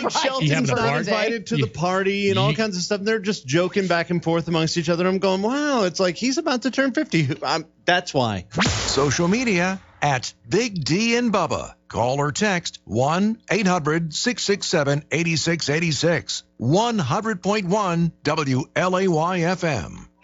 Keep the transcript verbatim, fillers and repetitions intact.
You Shelton's having a not bar invited to day? the party and all You- kinds of stuff. They're just joking back and forth amongst each other. I'm going, wow, it's like he's about to turn fifty. I'm, that's why. Social media at Big D and Bubba. Call or text one eight hundred six six seven eight six eight six. one hundred point one W L A Y F M.